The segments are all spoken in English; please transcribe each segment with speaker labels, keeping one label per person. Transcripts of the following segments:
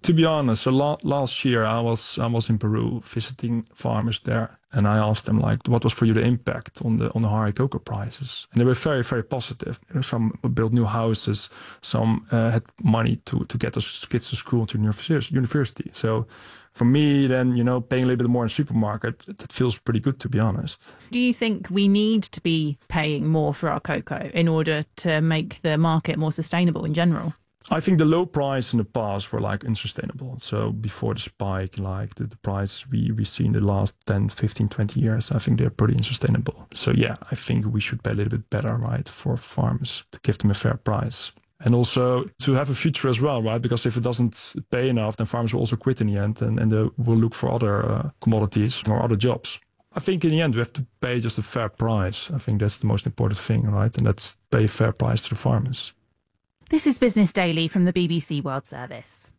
Speaker 1: To be honest, so last year I was in Peru visiting farmers there, and I asked them like, what was for you the impact on the high cocoa prices? And they were very very positive. Some built new houses, some had money to get those kids to school to university. So for me, then paying a little bit more in the supermarket, that feels pretty good, to be honest.
Speaker 2: Do you think we need to be paying more for our cocoa in order to make the market more sustainable in general?
Speaker 1: I think the low price in the past were like unsustainable. So before the spike, like the prices we see in the last 10, 15, 20 years, I think they're pretty unsustainable. So yeah, I think we should pay a little bit better, right, for farmers to give them a fair price. And also to have a future as well, right? Because if it doesn't pay enough, then farmers will also quit in the end and they will look for other commodities or other jobs. I think in the end, we have to pay just a fair price. I think that's the most important thing, right? And that's pay a fair price to the farmers.
Speaker 2: This is Business Daily from the BBC World Service.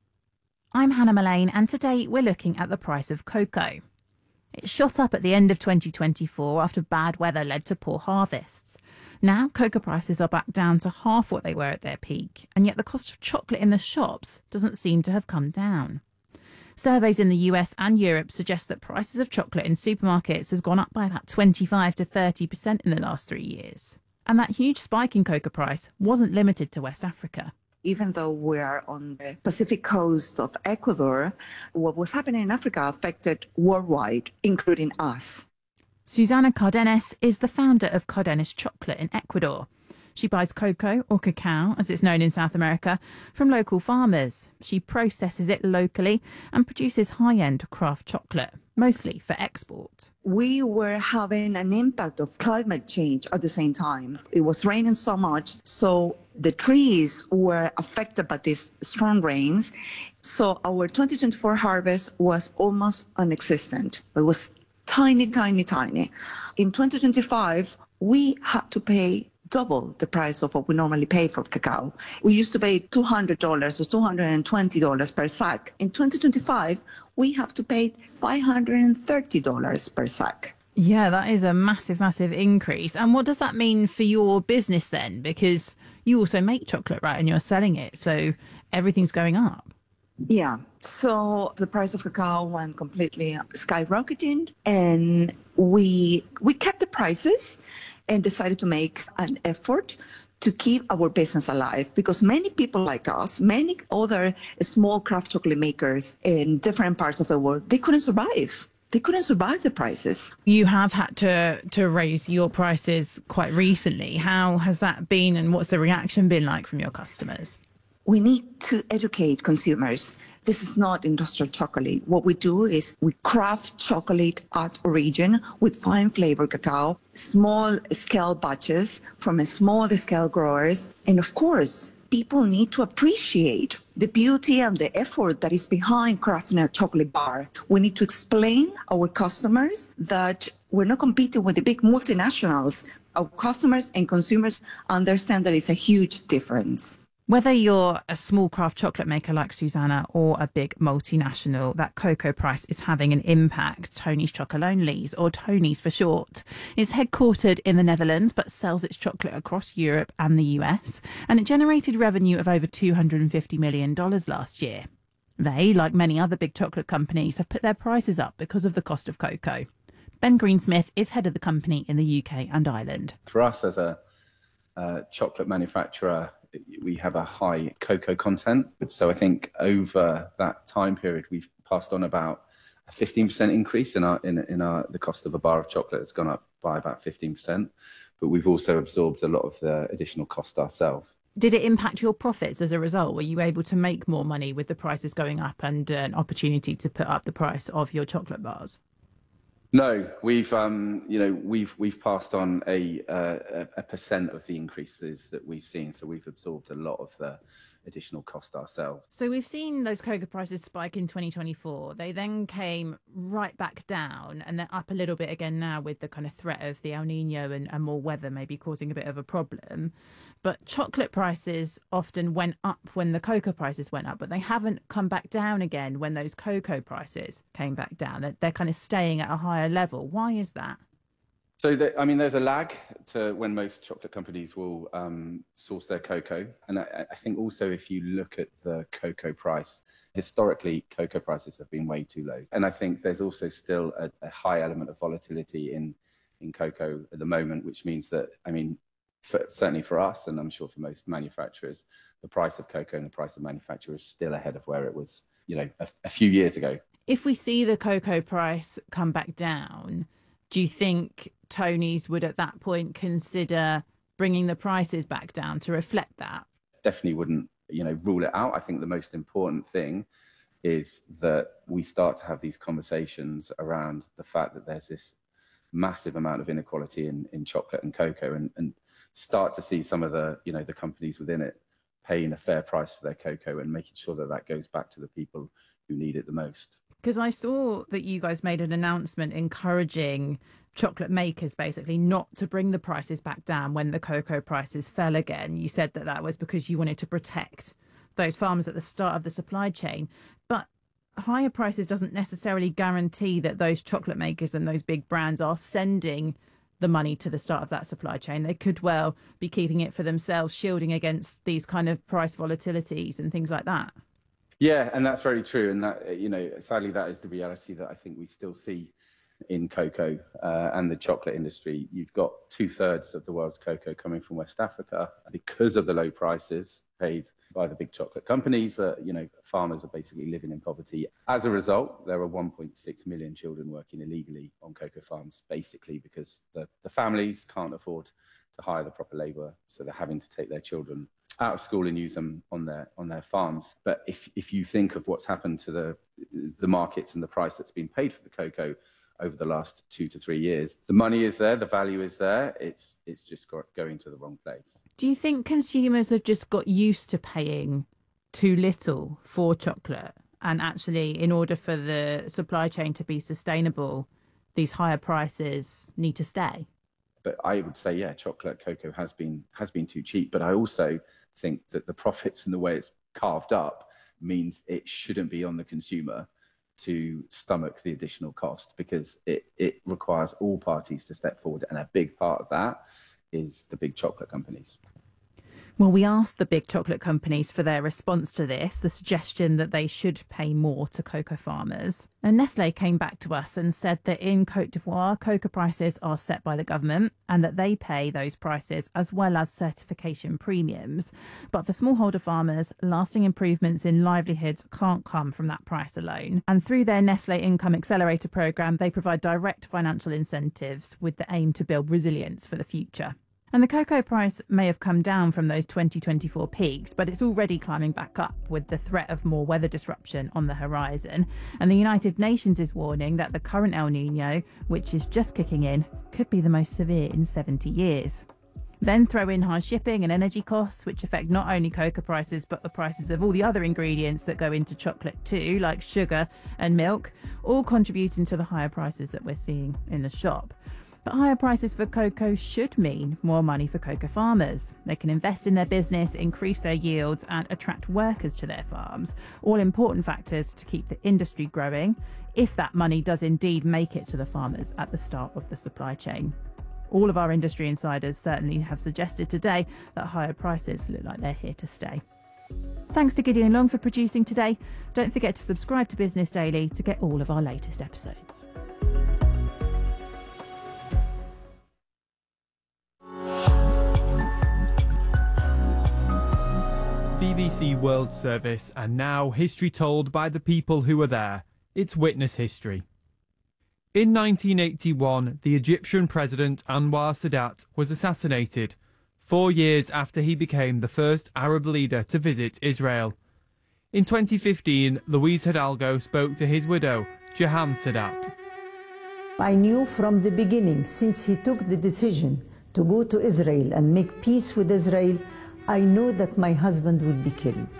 Speaker 2: I'm Hannah Mullane, and today we're looking at the price of cocoa. It shot up at the end of 2024 after bad weather led to poor harvests. Now, cocoa prices are back down to half what they were at their peak, and yet the cost of chocolate in the shops doesn't seem to have come down. Surveys in the US and Europe suggest that prices of chocolate in supermarkets has gone up by about 25 to 30% in the last 3 years. And that huge spike in cocoa price wasn't limited to West Africa.
Speaker 3: Even though we're on the Pacific coast of Ecuador, what was happening in Africa affected worldwide, including us.
Speaker 2: Susana Cardenas is the founder of Cardenas Chocolate in Ecuador. She buys cocoa, or cacao, as it's known in South America, from local farmers. She processes it locally and produces high-end craft chocolate, mostly for export.
Speaker 3: We were having an impact of climate change at the same time. It was raining so much, so the trees were affected by these strong rains. So our 2024 harvest was almost non-existent. It was tiny, tiny, tiny. In 2025, we had to pay double the price of what we normally pay for cacao. We used to pay $200 or $220 per sack. In 2025, we have to pay $530 per sack.
Speaker 2: Yeah, that is a massive, massive increase. And what does that mean for your business then? Because you also make chocolate, right? And you're selling it. So everything's going up.
Speaker 3: Yeah. So the price of cacao went completely skyrocketing, and we kept the prices and decided to make an effort to keep our business alive, because many people like us, many other small craft chocolate makers in different parts of the world, they couldn't survive. They couldn't survive the prices.
Speaker 2: You have had to raise your prices quite recently. How has that been, and what's the reaction been like from your customers?
Speaker 3: We need to educate consumers. This is not industrial chocolate. What we do is we craft chocolate at origin with fine flavor cacao, small scale batches from a small scale growers. And of course, people need to appreciate the beauty and the effort that is behind crafting a chocolate bar. We need to explain our customers that we're not competing with the big multinationals. Our customers and consumers understand that it's a huge difference.
Speaker 2: Whether you're a small craft chocolate maker like Susana or a big multinational, that cocoa price is having an impact. Tony's Chocolonely's, or Tony's for short, is headquartered in the Netherlands but sells its chocolate across Europe and the US, and it generated revenue of over $250 million last year. They, like many other big chocolate companies, have put their prices up because of the cost of cocoa. Ben Greensmith is head of the company in the UK and Ireland.
Speaker 4: For us as a chocolate manufacturer, we have a high cocoa content. So I think over that time period, we've passed on about a 15% increase in the cost of a bar of chocolate. It's gone up by about 15%, but we've also absorbed a lot of the additional cost ourselves.
Speaker 2: Did it impact your profits as a result? Were you able to make more money with the prices going up and an opportunity to put up the price of your chocolate bars?
Speaker 4: No, we've passed on a percent of the increases that we've seen, so we've absorbed a lot of the additional cost ourselves.
Speaker 2: So we've seen those cocoa prices spike in 2024. They then came right back down, and they're up a little bit again now with the kind of threat of the El Nino and more weather maybe causing a bit of a problem. But chocolate prices often went up when the cocoa prices went up, but they haven't come back down again when those cocoa prices came back down. They're kind of staying at a higher level. Why is that?
Speaker 4: So, there's a lag to when most chocolate companies will source their cocoa. And I think also if you look at the cocoa price, historically, cocoa prices have been way too low. And I think there's also still a high element of volatility in cocoa at the moment, which means that, certainly for us, and I'm sure for most manufacturers, the price of cocoa and the price of manufacture is still ahead of where it was, a few years ago.
Speaker 2: If we see the cocoa price come back down, do you think Tony's would at that point consider bringing the prices back down to reflect that?
Speaker 4: Definitely wouldn't, rule it out. I think the most important thing is that we start to have these conversations around the fact that there's this massive amount of inequality in chocolate and cocoa, and start to see some of the, the companies within it paying a fair price for their cocoa and making sure that that goes back to the people who need it the most.
Speaker 2: Because I saw that you guys made an announcement encouraging chocolate makers basically not to bring the prices back down when the cocoa prices fell again. You said that was because you wanted to protect those farmers at the start of the supply chain. But higher prices doesn't necessarily guarantee that those chocolate makers and those big brands are sending the money to the start of that supply chain. They could well be keeping it for themselves, shielding against these kind of price volatilities and things like that.
Speaker 4: Yeah, and that's very true. And that, sadly, that is the reality that I think we still see in cocoa and the chocolate industry. You've got 2/3 of the world's cocoa coming from West Africa. Because of the low prices paid by the big chocolate companies, farmers are basically living in poverty. As a result, there are 1.6 million children working illegally on cocoa farms, basically because the families can't afford to hire the proper labour, so they're having to take their children out of school and use them on their farms. But if you think of what's happened to the markets and the price that's been paid for the cocoa over the last 2 to 3 years, the money is there, the value is there. It's just going to the wrong place.
Speaker 2: Do you think consumers have just got used to paying too little for chocolate, and actually, in order for the supply chain to be sustainable, these higher prices need to stay?
Speaker 4: But I would say, yeah, chocolate cocoa has been too cheap. But I also think that the profits and the way it's carved up means it shouldn't be on the consumer to stomach the additional cost, because it requires all parties to step forward. And a big part of that is the big chocolate companies.
Speaker 2: Well, we asked the big chocolate companies for their response to this, the suggestion that they should pay more to cocoa farmers. And Nestlé came back to us and said that in Côte d'Ivoire, cocoa prices are set by the government and that they pay those prices as well as certification premiums. But for smallholder farmers, lasting improvements in livelihoods can't come from that price alone. And through their Nestlé Income Accelerator programme, they provide direct financial incentives with the aim to build resilience for the future. And the cocoa price may have come down from those 2024 peaks, but it's already climbing back up with the threat of more weather disruption on the horizon. And the United Nations is warning that the current El Nino, which is just kicking in, could be the most severe in 70 years. Then throw in high shipping and energy costs, which affect not only cocoa prices, but the prices of all the other ingredients that go into chocolate too, like sugar and milk, all contributing to the higher prices that we're seeing in the shop. But higher prices for cocoa should mean more money for cocoa farmers. They can invest in their business, increase their yields and attract workers to their farms. All important factors to keep the industry growing, if that money does indeed make it to the farmers at the start of the supply chain. All of our industry insiders certainly have suggested today that higher prices look like they're here to stay. Thanks to Gideon Long for producing today. Don't forget to subscribe to Business Daily to get all of our latest episodes.
Speaker 5: BBC World Service, and now history told by the people who were there. It's witness history. In 1981, the Egyptian president Anwar Sadat was assassinated, 4 years after he became the first Arab leader to visit Israel. In 2015, Luis Hidalgo spoke to his widow, Jahan Sadat.
Speaker 6: I knew from the beginning, since he took the decision to go to Israel and make peace with Israel, I know that my husband will be killed.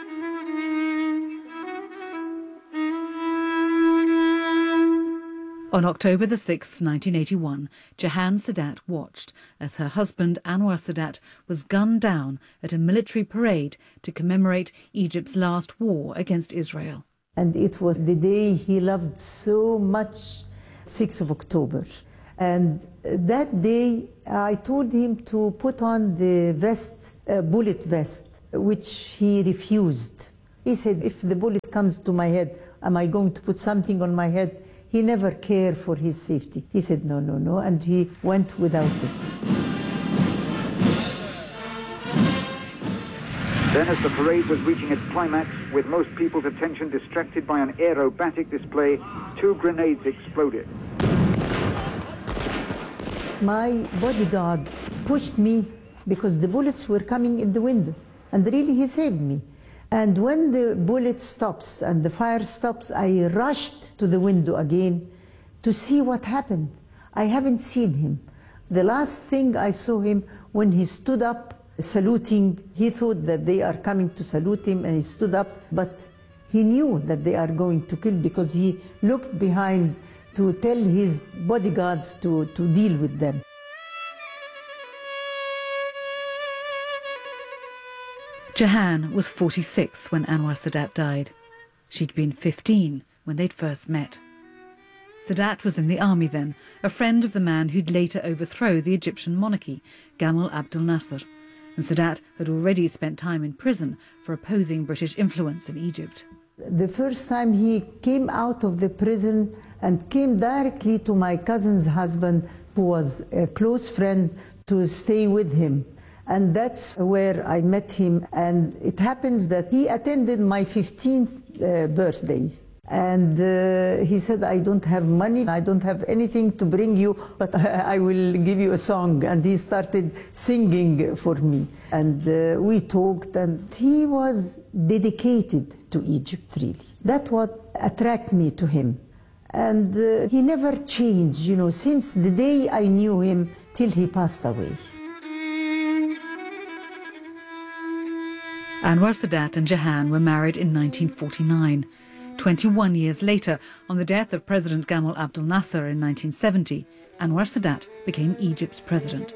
Speaker 7: On October the 6th, 1981, Jahan Sadat watched as her husband Anwar Sadat was gunned down at a military parade to commemorate Egypt's last war against Israel.
Speaker 6: And it was the day he loved so much, 6th of October. And that day, I told him to put on the vest, bullet vest, which he refused. He said, if the bullet comes to my head, am I going to put something on my head? He never cared for his safety. He said, no, no, no, and he went without it.
Speaker 8: Then as the parade was reaching its climax, with most people's attention distracted by an aerobatic display, 2 grenades exploded.
Speaker 6: My bodyguard pushed me because the bullets were coming in the window, and really he saved me. And when the bullet stops and the fire stops, I rushed to the window again to see what happened. I haven't seen him. The last thing I saw him when he stood up saluting. He thought that they are coming to salute him, and he stood up, but he knew that they are going to kill because he looked behind to tell his bodyguards to deal with them.
Speaker 7: Jahan was 46 when Anwar Sadat died. She'd been 15 when they'd first met. Sadat was in the army then, a friend of the man who'd later overthrow the Egyptian monarchy, Gamal Abdel Nasser, and Sadat had already spent time in prison for opposing British influence in Egypt.
Speaker 6: The first time he came out of the prison and came directly to my cousin's husband, who was a close friend, to stay with him. And that's where I met him. And it happens that he attended my 15th birthday. And he said, I don't have money, I don't have anything to bring you, but I will give you a song. And he started singing for me. And we talked, and he was dedicated to Egypt, really. That's what attracted me to him. And he never changed, you know, since the day I knew him till he passed away.
Speaker 7: Anwar Sadat and Jahan were married in 1949. 21 years later, on the death of President Gamal Abdel Nasser in 1970, Anwar Sadat became Egypt's president.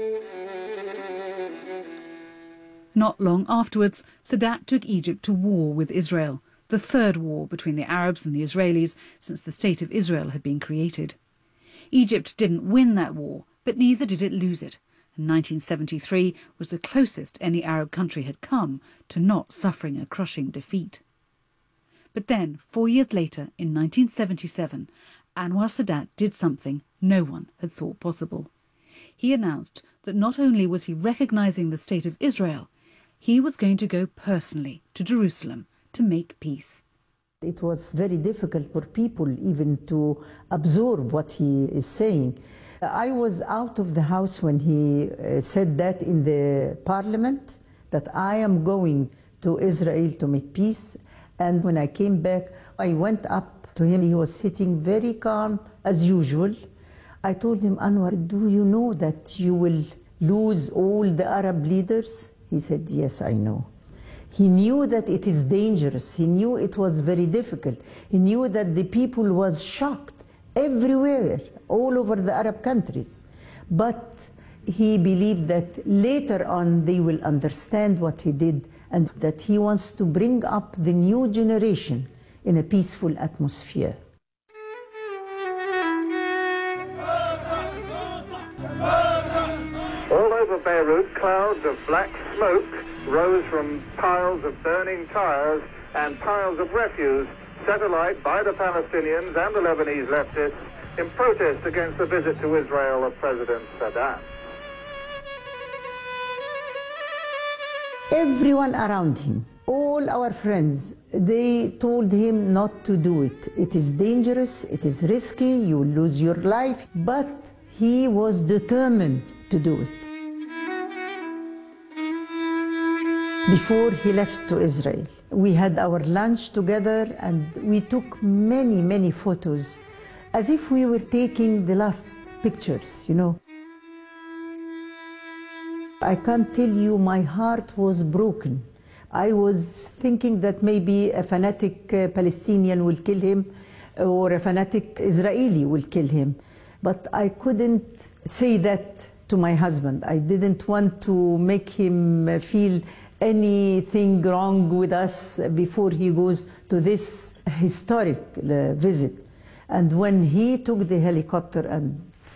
Speaker 7: Not long afterwards, Sadat took Egypt to war with Israel, the third war between the Arabs and the Israelis since the State of Israel had been created. Egypt didn't win that war, but neither did it lose it. And 1973 was the closest any Arab country had come to not suffering a crushing defeat. But then, 4 years later, in 1977, Anwar Sadat did something no one had thought possible. He announced that not only was he recognizing the State of Israel, he was going to go personally to Jerusalem to make peace.
Speaker 6: It was very difficult for people even to absorb what he is saying. I was out of the house when he said that in the parliament, that I am going to Israel to make peace. And when I came back, I went up to him. He was sitting very calm, as usual. I told him, Anwar, do you know that you will lose all the Arab leaders? He said, yes, I know. He knew that it is dangerous. He knew it was very difficult. He knew that the people was shocked everywhere, all over the Arab countries. But he believed that later on they will understand what he did, and that he wants to bring up the new generation in a peaceful atmosphere.
Speaker 8: All over Beirut, clouds of black smoke rose from piles of burning tires and piles of refuse set alight by the Palestinians and the Lebanese leftists in protest against the visit to Israel of President Sadat.
Speaker 6: Everyone around him, all our friends, they told him not to do it. It is dangerous, it is risky, you will lose your life, but he was determined to do it. Before he left to Israel, we had our lunch together and we took many, many photos, as if we were taking the last pictures, you know. I can't tell you, my heart was broken. I was thinking that maybe a fanatic Palestinian will kill him or a fanatic Israeli will kill him. But I couldn't say that to my husband. I didn't want to make him feel anything wrong with us before he goes to this historic visit. And when he took the helicopter and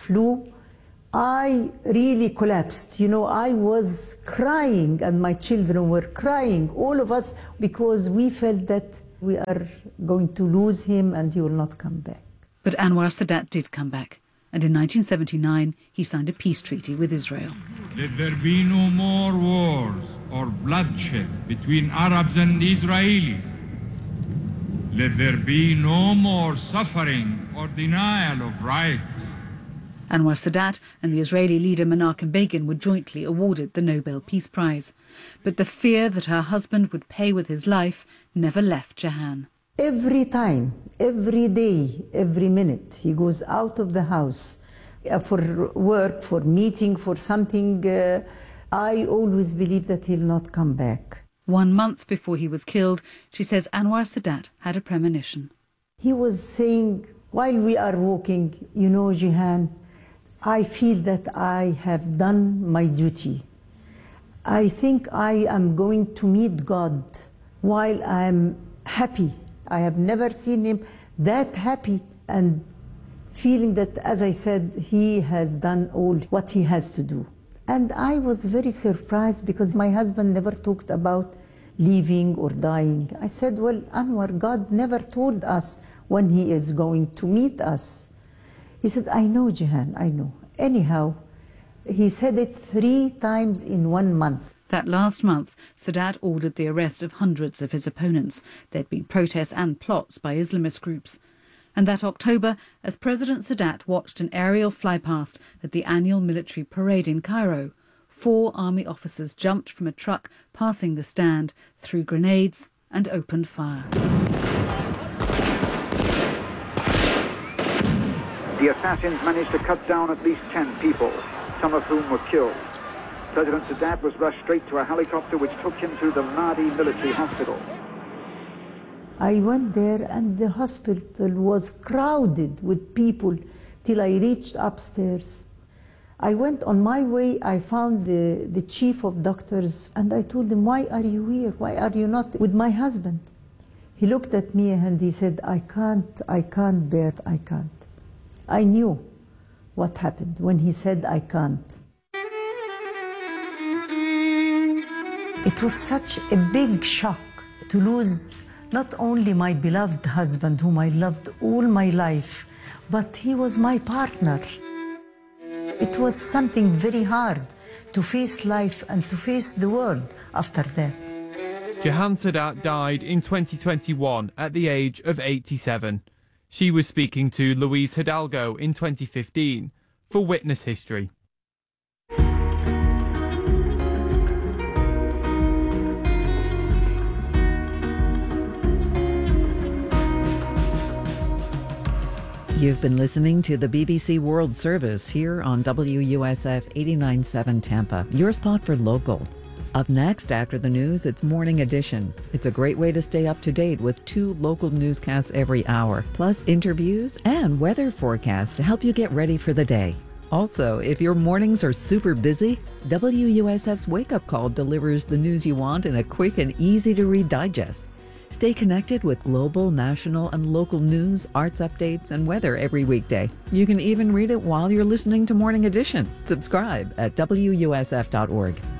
Speaker 6: flew, I really collapsed. You know, I was crying and my children were crying, all of us, because we felt that we are going to lose him and he will not come back.
Speaker 7: But Anwar Sadat did come back, and in 1979 he signed a peace treaty with Israel.
Speaker 9: Let there be no more wars or bloodshed between Arabs and Israelis. Let there be no more suffering or denial of rights.
Speaker 7: Anwar Sadat and the Israeli leader Menachem Begin were jointly awarded the Nobel Peace Prize. But the fear that her husband would pay with his life never left Jehan.
Speaker 6: Every time, every day, every minute, he goes out of the house for work, for meeting, for something. I always believe that he'll not come back.
Speaker 7: 1 month before he was killed, she says Anwar Sadat had a premonition.
Speaker 6: He was saying, while we are walking, you know, Jehan, I feel that I have done my duty. I think I am going to meet God while I am happy. I have never seen him that happy and feeling that, as I said, he has done all what he has to do. And I was very surprised because my husband never talked about leaving or dying. I said, well, Anwar, God never told us when he is going to meet us. He said, I know, Jehan, I know. Anyhow, he said it 3 times in 1 month.
Speaker 7: That last month, Sadat ordered the arrest of hundreds of his opponents. There'd been protests and plots by Islamist groups. And that October, as President Sadat watched an aerial flypast at the annual military parade in Cairo, 4 army officers jumped from a truck passing the stand, threw grenades and opened fire.
Speaker 8: The assassins managed to cut down at least 10 people, some of whom were killed. President Sadat was rushed straight to a helicopter which took him to the Ladi military hospital.
Speaker 6: I went there and the hospital was crowded with people till I reached upstairs. I went on my way, I found the chief of doctors and I told him, why are you here? Why are you not with my husband? He looked at me and he said, I can't bear it, I can't. I knew what happened when he said, I can't. It was such a big shock to lose not only my beloved husband, whom I loved all my life, but he was my partner. It was something very hard to face life and to face the world after that.
Speaker 5: Jehan Sadat died in 2021 at the age of 87. She was speaking to Luis Hidalgo in 2015 for Witness History.
Speaker 10: You've been listening to the BBC World Service here on WUSF 89.7 Tampa, your spot for local. Up next after the news, it's Morning Edition. It's a great way to stay up to date with 2 local newscasts every hour, plus interviews and weather forecasts to help you get ready for the day. Also, if your mornings are super busy, WUSF's Wake Up Call delivers the news you want in a quick and easy-to-read digest. Stay connected with global, national, and local news, arts updates, and weather every weekday. You can even read it while you're listening to Morning Edition. Subscribe at WUSF.org.